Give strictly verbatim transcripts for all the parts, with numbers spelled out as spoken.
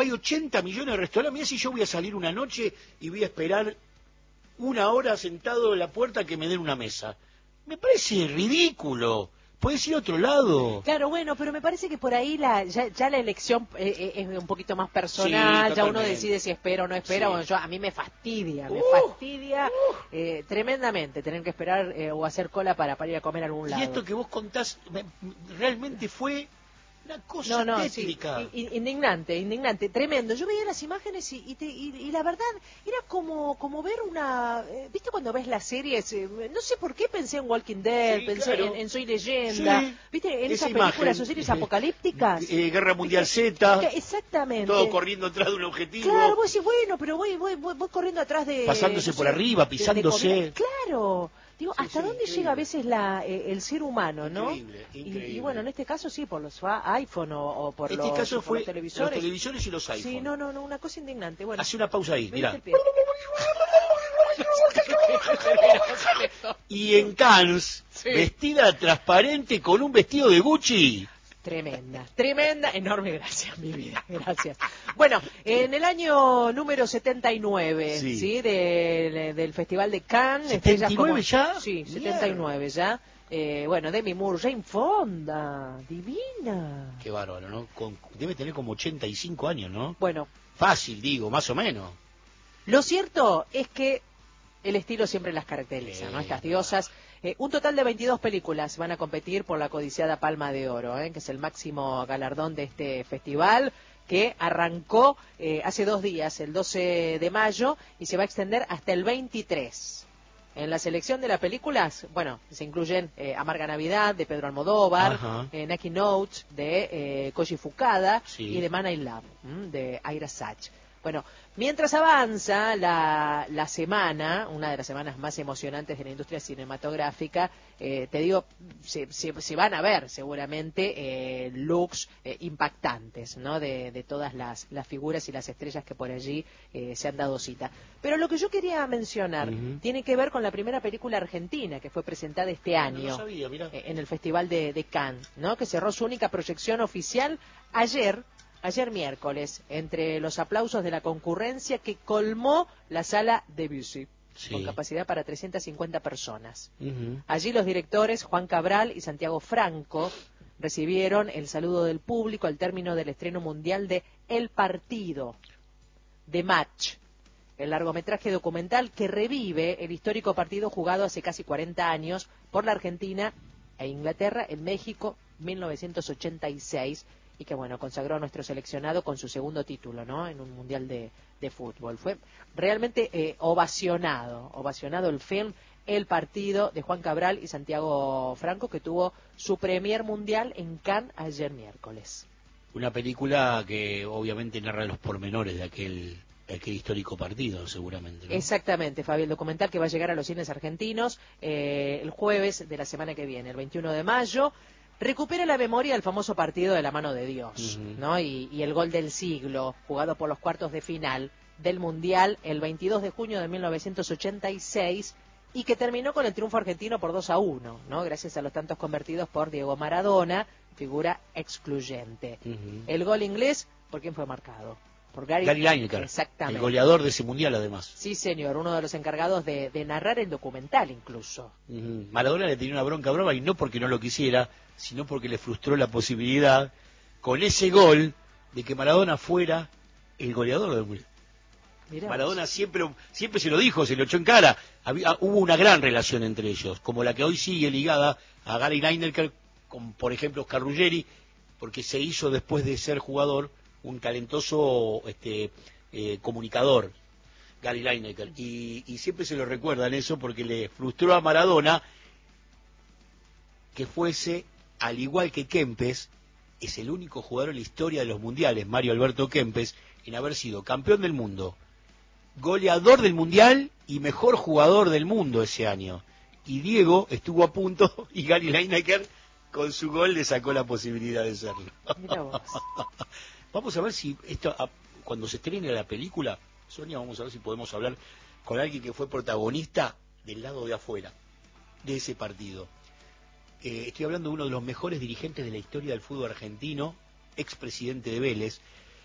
hay ochenta millones de restaurantes. Mirá si yo voy a salir una noche y voy a esperar una hora sentado en la puerta que me den una mesa. Me parece ridículo. Puedes ir a otro lado. Claro, bueno, pero me parece que por ahí la, ya, ya la elección eh, es un poquito más personal, sí, ya uno decide si espera o no espera. Sí. Bueno, yo a mí me fastidia, me uh, fastidia uh. Eh, tremendamente tener que esperar eh, o hacer cola para, para ir a comer a algún lado. Y esto que vos contás realmente fue una cosa no, no, tétrica. Sí, indignante, indignante, tremendo. Yo veía las imágenes y, y, te, y, y la verdad era como como ver una... Eh, ¿Viste cuando ves las series? Eh, no sé por qué pensé en Walking Dead, sí, pensé claro. en, en Soy Leyenda. Sí, ¿viste? En esas películas o series apocalípticas. Eh, Guerra Mundial Z. Exactamente. Todo corriendo atrás de un objetivo. Claro, vos decís, bueno, pero voy, voy, voy, voy corriendo atrás de... Pasándose no por sé, arriba, pisándose. De, de claro. Digo, sí, ¿hasta sí, dónde increíble. llega a veces la, eh, el ser humano, no? Increíble, increíble. Y, y bueno, en este caso sí, por los iPhone o, o por, este los, caso por fue los televisores. Los televisores y los iPhone. Sí, no, no, no, una cosa indignante. Bueno, hace una pausa ahí, mirá. Y en Cannes, sí. Vestida transparente con un vestido de Gucci. Tremenda, tremenda, enorme, gracias, mi vida, gracias. Bueno, en el año número setenta y nueve, ¿sí? ¿Sí? Del, del Festival de Cannes. ¿setenta y nueve como... ya? Sí, Mierda. setenta y nueve ya. Eh, bueno, Demi Moore, Jane Fonda, divina. Qué bárbaro, ¿no? Con, debe tener como ochenta y cinco años, ¿no? Bueno. Fácil, digo, más o menos. Lo cierto es que el estilo siempre las caracteriza, eh, ¿no? Estas diosas. Eh, un total de veintidós películas van a competir por la codiciada Palma de Oro, ¿eh? Que es el máximo galardón de este festival, que arrancó eh, hace dos días, el doce de mayo, y se va a extender hasta el veintitrés. En la selección de las películas, bueno, se incluyen eh, Amarga Navidad, de Pedro Almodóvar, eh, Naki Notes, de eh, Koji Fukada, sí. Y The Man I Love, ¿m? de Ira Sachs. Bueno, mientras avanza la, la semana, una de las semanas más emocionantes de la industria cinematográfica, eh, te digo, se, se, se van a ver seguramente eh, looks eh, impactantes, ¿no? De, de todas las, las figuras y las estrellas que por allí eh, se han dado cita. Pero lo que yo quería mencionar uh-huh. tiene que ver con la primera película argentina que fue presentada este año no, no sabía, mirá. Eh, en el Festival de, de Cannes, ¿no? Que cerró su única proyección oficial ayer. Ayer miércoles, entre los aplausos de la concurrencia que colmó la sala Debussy, sí. Con capacidad para trescientas cincuenta personas. Uh-huh. Allí los directores Juan Cabral y Santiago Franco recibieron el saludo del público al término del estreno mundial de El Partido, de Match, el largometraje documental que revive el histórico partido jugado hace casi cuarenta años por la Argentina e Inglaterra en México, mil novecientos ochenta y seis, y que, bueno, consagró a nuestro seleccionado con su segundo título, ¿no? En un mundial de, de fútbol. Fue realmente eh, ovacionado, ovacionado el film El Partido, de Juan Cabral y Santiago Franco, que tuvo su premier mundial en Cannes ayer miércoles. Una película que obviamente narra los pormenores de aquel, de aquel histórico partido, seguramente, ¿no? Exactamente, Fabi, el documental que va a llegar a los cines argentinos eh, el jueves de la semana que viene, el veintiuno de mayo. Recupera la memoria del famoso partido de la mano de Dios, uh-huh. ¿no? Y, y el gol del siglo, jugado por los cuartos de final del Mundial el veintidós de junio de mil novecientos ochenta y seis, y que terminó con el triunfo argentino por dos a uno, ¿no? Gracias a los tantos convertidos por Diego Maradona, figura excluyente. Uh-huh. El gol inglés, ¿por quién fue marcado? Por Gary, Gary Lineker, exactamente. El goleador de ese mundial, además. Sí, señor, uno de los encargados de, de narrar el documental, incluso. Uh-huh. Maradona le tenía una bronca brava, y no porque no lo quisiera, sino porque le frustró la posibilidad, con ese gol, de que Maradona fuera el goleador del mundial. Mirá, Maradona siempre, siempre se lo dijo, se lo echó en cara. Había, hubo una gran relación entre ellos, como la que hoy sigue ligada a Gary Lineker, con, por ejemplo, Oscar Ruggeri, porque se hizo, después de ser jugador, un talentoso este, eh, comunicador, Gary Lineker, y, y siempre se lo recuerdan eso porque le frustró a Maradona que fuese, al igual que Kempes, es el único jugador en la historia de los mundiales, Mario Alberto Kempes, en haber sido campeón del mundo, goleador del mundial y mejor jugador del mundo ese año. Y Diego estuvo a punto, y Gary Lineker con su gol le sacó la posibilidad de serlo. Mira vos. Vamos a ver si esto, cuando se estrene la película, Sonia, vamos a ver si podemos hablar con alguien que fue protagonista del lado de afuera de ese partido. Eh, estoy hablando de uno de los mejores dirigentes de la historia del fútbol argentino, expresidente de Vélez,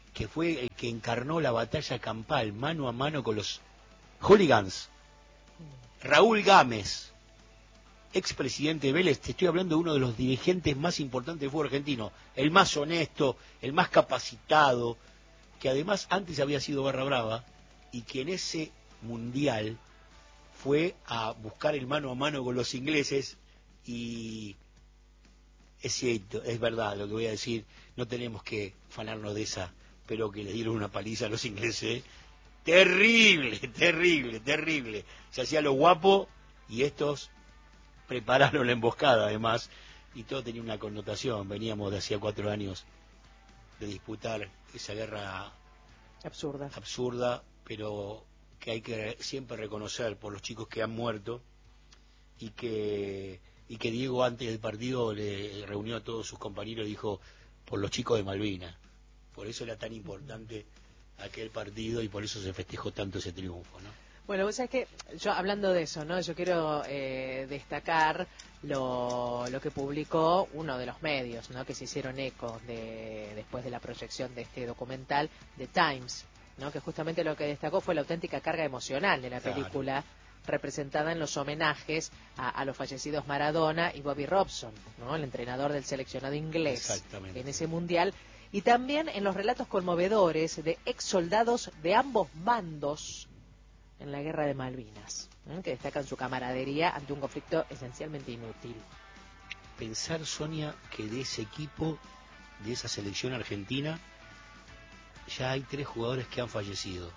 que fue el que encarnó la batalla campal mano a mano con los hooligans. Raúl Gámez, expresidente de Vélez, te estoy hablando de uno de los dirigentes más importantes del fútbol argentino, el más honesto, el más capacitado, que además antes había sido barra brava, y que en ese mundial fue a buscar el mano a mano con los ingleses, y es cierto, es verdad lo que voy a decir, no tenemos que fanarnos de esa, pero que le dieron una paliza a los ingleses, terrible, terrible, terrible, se hacía lo guapo, y estos prepararon la emboscada además, y todo tenía una connotación, veníamos de hacía cuatro años de disputar esa guerra absurda, absurda, pero que hay que siempre reconocer por los chicos que han muerto, y que y que Diego antes del partido le reunió a todos sus compañeros y dijo, por los chicos de Malvinas, por eso era tan importante aquel partido y por eso se festejó tanto ese triunfo, ¿no? Bueno, vos sabés que yo hablando de eso, ¿no? Yo quiero eh, destacar lo, lo que publicó uno de los medios, ¿no? Que se hicieron eco de, después de la proyección de este documental, The Times, ¿no? Que justamente lo que destacó fue la auténtica carga emocional de la película, claro, representada en los homenajes a, a los fallecidos Maradona y Bobby Robson, ¿no? El entrenador del seleccionado inglés en ese mundial, y también en los relatos conmovedores de ex soldados de ambos bandos en la guerra de Malvinas, ¿eh? Que destacan su camaradería ante un conflicto esencialmente inútil. Pensar, Sonia, que de ese equipo, de esa selección argentina, ya hay tres jugadores que han fallecido.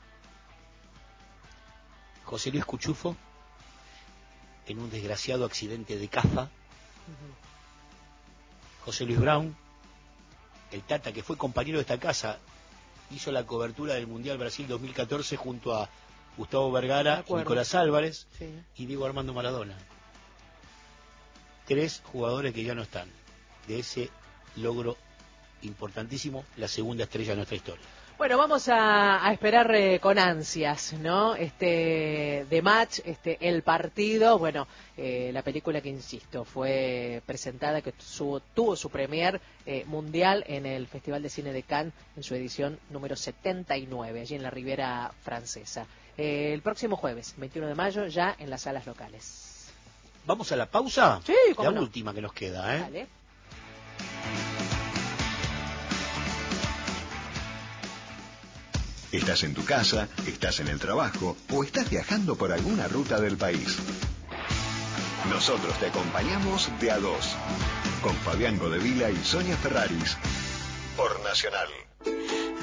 José Luis Cuchufo, en un desgraciado accidente de caza. Uh-huh. José Luis Brown, el Tata, que fue compañero de esta casa, hizo la cobertura del Mundial Brasil dos mil catorce junto a Gustavo Vergara, Nicolás Álvarez, sí, y Diego Armando Maradona. Tres jugadores que ya no están. De ese logro importantísimo, la segunda estrella de nuestra historia. Bueno, vamos a, a esperar eh, con ansias, ¿no? Este The Match, este El Partido, bueno, eh, la película que, insisto, fue presentada, que su, tuvo su premier eh, mundial en el Festival de Cine de Cannes, en su edición número setenta y nueve, allí en la Riviera Francesa. Eh, el próximo jueves, veintiuno de mayo, ya en las salas locales. ¿Vamos a la pausa? Sí, cómo La no. última que nos queda, ¿eh? Dale. Estás en tu casa, estás en el trabajo o estás viajando por alguna ruta del país. Nosotros te acompañamos de a dos, con Fabián Godevila y Sonia Ferraris, por Nacional.